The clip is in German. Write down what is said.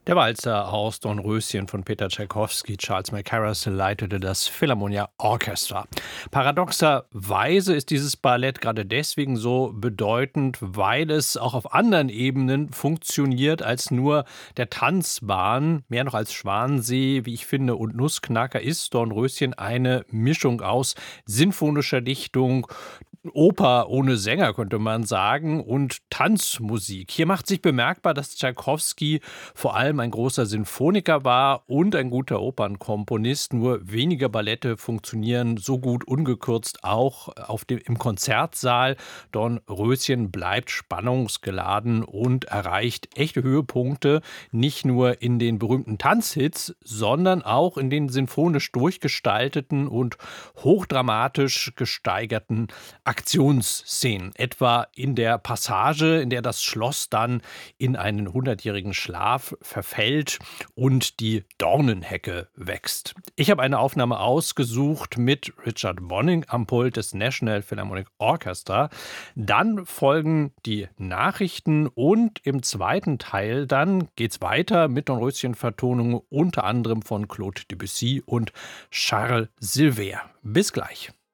Der Walzer aus Dornröschen von Peter Tschaikowski. Charles Mackerras leitete das Philharmonia Orchestra. Paradoxerweise ist dieses Ballett gerade deswegen so bedeutend, weil es auch auf anderen Ebenen funktioniert als nur der Tanzbahn. Mehr noch als Schwansee, wie ich finde, und Nussknacker ist Dornröschen eine Mischung aus sinfonischer Dichtung, Oper ohne Sänger, könnte man sagen, und Tanzmusik. Hier macht sich bemerkbar, dass Tschaikowski vor allem ein großer Sinfoniker war und ein guter Opernkomponist. Nur wenige Ballette funktionieren so gut ungekürzt auch im Konzertsaal. Dornröschen bleibt spannungsgeladen und erreicht echte Höhepunkte, nicht nur in den berühmten Tanzhits, sondern auch in den sinfonisch durchgestalteten und hochdramatisch gesteigerten Aktionsszenen, etwa in der Passage, in der das Schloss dann in einen hundertjährigen Schlaf verfällt und die Dornenhecke wächst. Ich habe eine Aufnahme ausgesucht mit Richard Bonning am Pult des National Philharmonic Orchestra. Dann folgen die Nachrichten und im zweiten Teil dann geht's weiter mit Dornröschen-Vertonungen unter anderem von Claude Debussy und Charles Silver. Bis gleich.